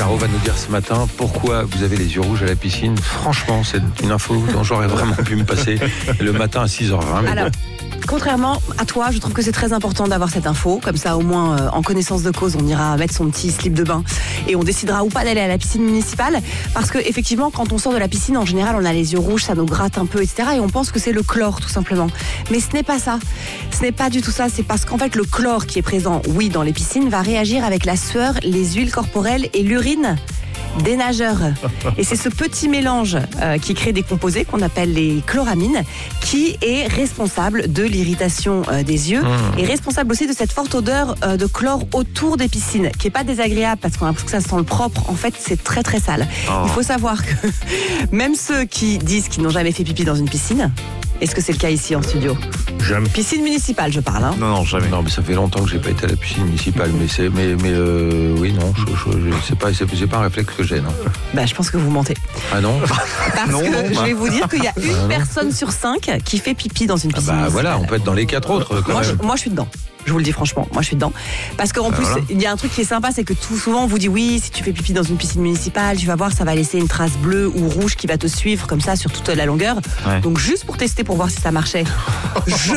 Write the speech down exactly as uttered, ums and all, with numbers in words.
Caro va nous dire ce matin pourquoi vous avez les yeux rouges à la piscine. Franchement, c'est une info dont j'aurais vraiment pu me passer le matin à six heures vingt. Alors, contrairement à toi, je trouve que c'est très important d'avoir cette info. Comme ça, au moins, euh, en connaissance de cause, on ira mettre son petit slip de bain et on décidera ou pas d'aller à la piscine municipale. Parce que effectivement, quand on sort de la piscine, en général, on a les yeux rouges, ça nous gratte un peu, et cetera. Et on pense que c'est le chlore, tout simplement. Mais ce n'est pas ça. Ce n'est pas du tout ça. C'est parce qu'en fait, le chlore qui est présent, oui, dans les piscines, va réagir avec la sueur, les huiles corporelles et l'urine des nageurs. Et c'est ce petit mélange euh, qui crée des composés qu'on appelle les chloramines, qui est responsable de l'irritation euh, des yeux mmh. et responsable aussi de cette forte odeur euh, de chlore autour des piscines, qui est pas désagréable parce qu'on a l'impression que ça sent le propre. En fait, c'est très très sale. Oh. Il faut savoir que même ceux qui disent qu'ils n'ont jamais fait pipi dans une piscine, est-ce que c'est le cas ici en studio ? Jamais. Piscine municipale, je parle. Hein. Non, non, jamais. Non, mais ça fait longtemps que j'ai pas été à la piscine municipale, mais c'est, mais, mais euh, oui, non, je, je, je, c'est pas, c'est, c'est pas un réflexe que j'ai, non. Bah, je pense que vous mentez. Ah non. Parce non, que non, je bah. vais vous dire qu'il y a une Ah personne sur cinq qui fait pipi dans une piscine. Ah bah municipale. voilà, on peut être dans les quatre autres. Quand moi, même. je, moi, je suis dedans. Je vous le dis franchement, moi je suis dedans. Parce qu'en bah plus, voilà. il y a un truc qui est sympa, c'est que tout souvent on vous dit oui, si tu fais pipi dans une piscine municipale, tu vas voir, ça va laisser une trace bleue ou rouge qui va te suivre comme ça sur toute la longueur. Ouais. Donc juste pour tester, pour voir si ça marchait, je